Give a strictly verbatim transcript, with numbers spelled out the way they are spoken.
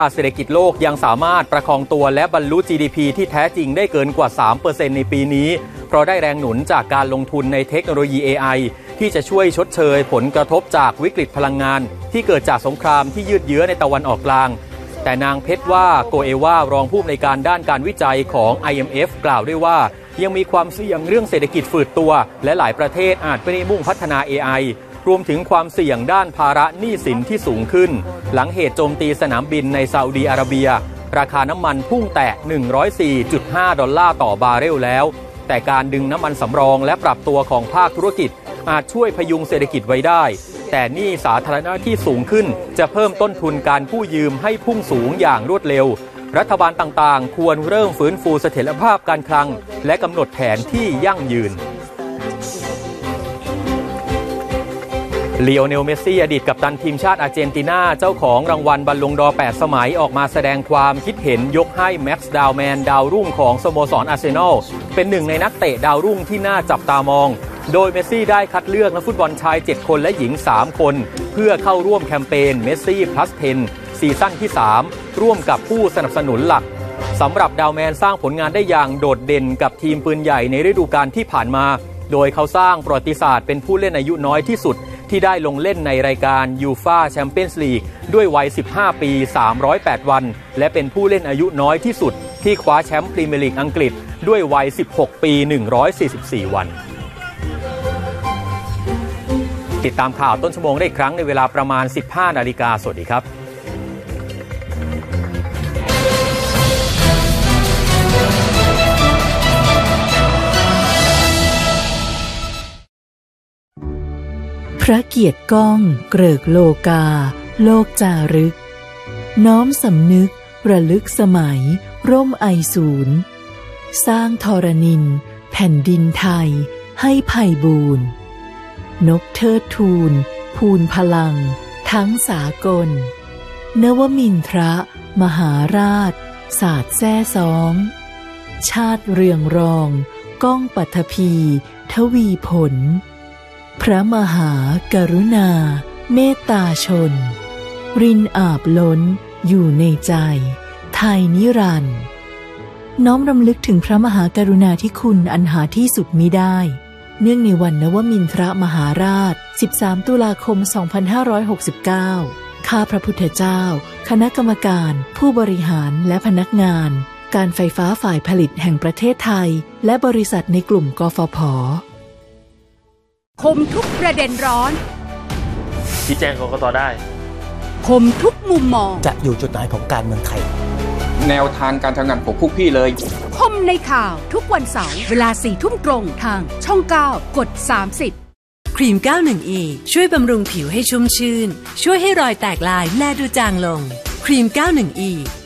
เศรษฐกิจโลกยังสามารถประคองตัวและบรรลุ จี ดี พี ที่แท้จริงได้เกินกว่า สามเปอร์เซ็นต์ ในปีนี้เพราะได้แรงหนุนจากการลงทุนในเทคโนโลยี เอ ไอ ที่จะช่วยชดเชยผลกระทบจากวิกฤตพลังงานที่เกิดจากสงครามที่ยืดเยื้อในตะวันออกกลางแต่นางเพชรว่าโกเอวารองผู้อำนวยการด้านการวิจัยของ ไอ เอ็ม เอฟ กล่าวด้วยว่ายังมีความเสี่ยงเรื่องเศรษฐกิจฝืดตัวและหลายประเทศอาจไม่ได้มุ่งพัฒนา เอ ไอ รวมถึงความเสี่ยงด้านภาระหนี้สินที่สูงขึ้นหลังเหตุโจมตีสนามบินในซาอุดีอาระเบียราคาน้ำมันพุ่งแตะ หนึ่งร้อยสี่จุดห้า ดอลลาร์ต่อบาร์เรลแล้วแต่การดึงน้ำมันสำรองและปรับตัวของภาคธุรกิจอาจช่วยพยุงเศรษฐกิจไว้ได้แต่หนี้สาธารณะที่สูงขึ้นจะเพิ่มต้นทุนการกู้ยืมให้พุ่งสูงอย่างรวดเร็วรัฐบาลต่างๆควรเริ่มฟื้นฟูเสถียรภาพการคลังและกำหนดแผนที่ยั่งยืนลีโอเนล เมสซี่อดีตกัปตันทีมชาติอาร์เจนตินาเจ้าของรางวัลบัลลงดอร์แปดสมัยออกมาแสดงความคิดเห็นยกให้แม็กซ์ดาวแมนดาวรุ่งของสโมสรอาร์เซนอลเป็นหนึ่งในนักเตะดาวรุ่งที่น่าจับตามองโดยเมสซี่ได้คัดเลือกนักฟุตบอลชายเจ็ดคนและหญิงสามคนเพื่อเข้าร่วมแคมเปญเมสซี่ plus สิบ ซีซั่นที่สามร่วมกับผู้สนับสนุนหลักสำหรับดาวแมนสร้างผลงานได้อย่างโดดเด่นกับทีมปืนใหญ่ในฤดูกาลที่ผ่านมาโดยเขาสร้างประวัติศาสตร์เป็นผู้เล่นอายุน้อยที่สุดที่ได้ลงเล่นในรายการยูฟ่าแชมเปี้ยนส์ลีกด้วยวัยสิบห้าปีสามร้อยแปดวันและเป็นผู้เล่นอายุน้อยที่สุดที่คว้าแชมป์พรีเมียร์ลีกอังกฤษด้วยวัยสิบหกปีหนึ่งร้อยสี่สิบสี่วันติดตามข่าวต้นชั่วโมงได้อีกครั้งในเวลาประมาณ สิบห้านาฬิกาสวัสดีครับพระเกียรติก้องเกริกโลกาโลกจารึกน้อมสำนึกระลึกสมัยร่มไอศูนย์สร้างธรณินแผ่นดินไทยให้ไพบูรณ์นกเทิดทูลภูนพลังทั้งสากลนวมินทรมหาราชศาสตร์แซ่ซ้องชาติเรืองรองก้องปัทภีทวีผลพระมหากรุณาเมตตาชนรินอาบล้นอยู่ในใจไทยนิรันดร์น้อมรำลึกถึงพระมหากรุณาธิคุณอันหาที่สุดมิได้เนื่องในวันนวมินทรมหาราชสิบสามตุลาคมสองพันห้าร้อยหกสิบเก้าข้าพระพุทธเจ้าคณะกรรมการผู้บริหารและพนักงานการไฟฟ้าฝ่ายผลิตแห่งประเทศไทยและบริษัทในกลุ่มกฟผ. คมทุกประเด็นร้อนชี้แจงกกต.ได้คมทุกมุมมองจะอยู่จุดไหนของการเมืองไทยแนวทางการทำงานของพวกพี่เลยคมในข่าวทุกวันเสาร์เวลาสี่ทุ่มตรงทางช่องเก้ากดสามสิบครีม เก้าสิบเอ็ด อี ช่วยบำรุงผิวให้ชุ่มชื่นช่วยให้รอยแตกลายแลดูจางลงครีม เก้าสิบเอ็ด อี